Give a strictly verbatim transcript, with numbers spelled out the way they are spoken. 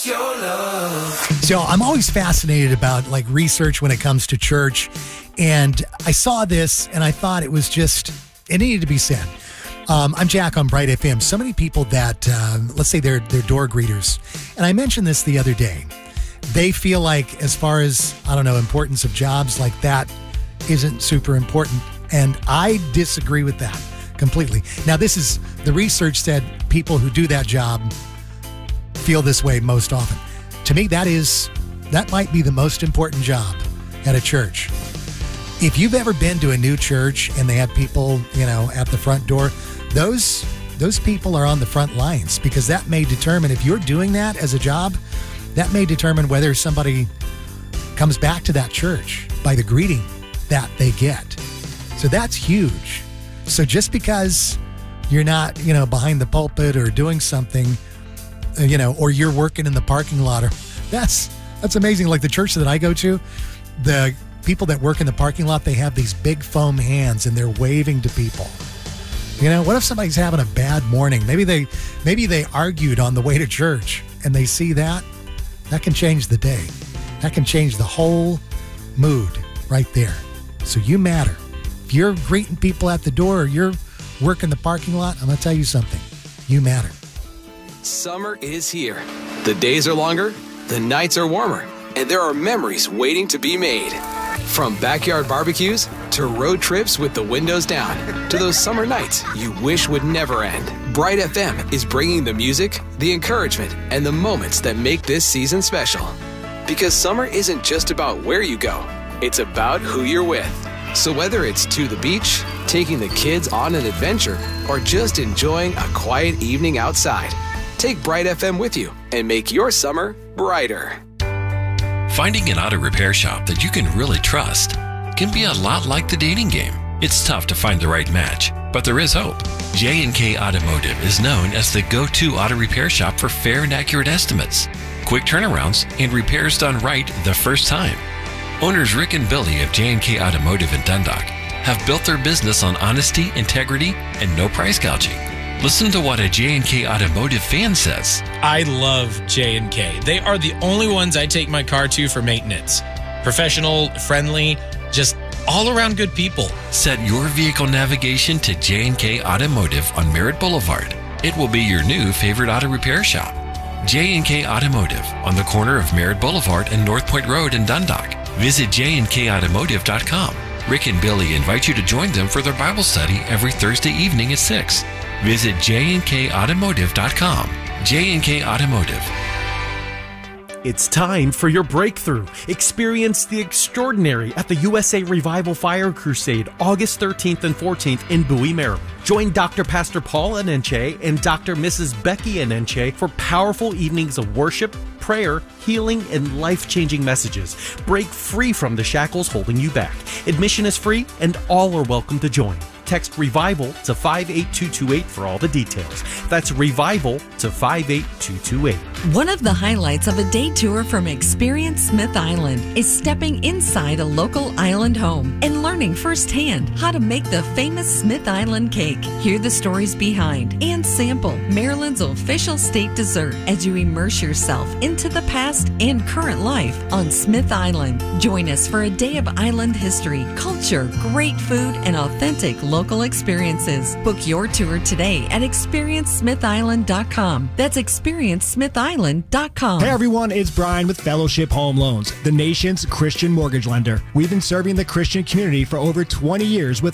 what's your love? So I'm always fascinated about like research when it comes to church. And I saw this and I thought it was just, it needed to be said. Um, I'm Jack on Bright F M. So many people that, uh, let's say they're, they're door greeters. And I mentioned this the other day. They feel like as far as, I don't know, importance of jobs like that isn't super important. And I disagree with that completely. Now, this is, the research said people who do that job feel this way most often. To me, that is, that might be the most important job at a church. If you've ever been to a new church and they have people, you know, at the front door, those those people are on the front lines, because that may determine, if you're doing that as a job, that may determine whether somebody comes back to that church by the greeting that they get. So that's huge. So just because you're not, you know, behind the pulpit or doing something, uh, you know, or you're working in the parking lot, or that's that's amazing. Like the church that I go to, the people that work in the parking lot, they have these big foam hands and they're waving to people. You know, what if somebody's having a bad morning? Maybe they maybe they argued on the way to church and they see that. That can change the day. That can change the whole mood right there. So you matter. If you're greeting people at the door or you're working the parking lot, I'm going to tell you something. You matter. Summer is here. The days are longer, the nights are warmer, and there are memories waiting to be made. From backyard barbecues to road trips with the windows down to those summer nights you wish would never end. Bright F M is bringing the music, the encouragement, and the moments that make this season special. Because summer isn't just about where you go, it's about who you're with. So whether it's to the beach, taking the kids on an adventure, or just enjoying a quiet evening outside, take Bright F M with you and make your summer brighter. Finding an auto repair shop that you can really trust can be a lot like the dating game. It's tough to find the right match, but there is hope. J and K Automotive is known as the go-to auto repair shop for fair and accurate estimates, quick turnarounds, and repairs done right the first time. Owners Rick and Billy of J and K Automotive in Dundalk have built their business on honesty, integrity, and no price gouging. Listen to what a J and K Automotive fan says. I love J and K. They are the only ones I take my car to for maintenance. Professional, friendly, just all around good people. Set your vehicle navigation to J and K Automotive on Merritt Boulevard. It will be your new favorite auto repair shop. J and K Automotive on the corner of Merritt Boulevard and North Point Road in Dundalk. Visit j and k automotive dot com. Rick and Billy invite you to join them for their Bible study every Thursday evening at six. Visit j and k automotive dot com. J and K Automotive. It's time for your breakthrough. Experience the extraordinary at the U S A Revival Fire Crusade, August thirteenth and fourteenth in Bowie, Maryland. Join Doctor Pastor Paul Anenche and Doctor Missus Becky Anenche for powerful evenings of worship, prayer, healing, and life-changing messages. Break free from the shackles holding you back. Admission is free and all are welcome to join. Text REVIVAL to five eight two two eight for all the details. That's REVIVAL to five eight two two eight. One of the highlights of a day tour from Experience Smith Island is stepping inside a local island home and learning firsthand how to make the famous Smith Island cake. Hear the stories behind and sample Maryland's official state dessert as you immerse yourself into the past and current life on Smith Island. Join us for a day of island history, culture, great food, and authentic local experiences. Book your tour today at experience smith island dot com. That's experience smith island dot com. Hey everyone, it's Brian with Fellowship Home Loans, the nation's Christian mortgage lender. We've been serving the Christian community for over twenty years with